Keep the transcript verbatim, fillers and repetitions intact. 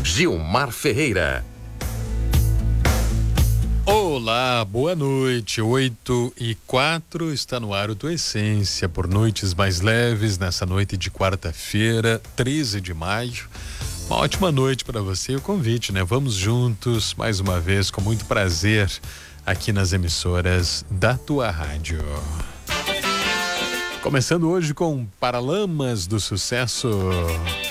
Gilmar Ferreira. Olá, boa noite. Oito e quatro, está no ar o Tua Essência, por noites mais leves, nessa noite de quarta-feira, treze de maio. Uma ótima noite para você. O convite, né? Vamos juntos, mais uma vez, com muito prazer, aqui nas emissoras da tua rádio. Começando hoje com Paralamas do Sucesso.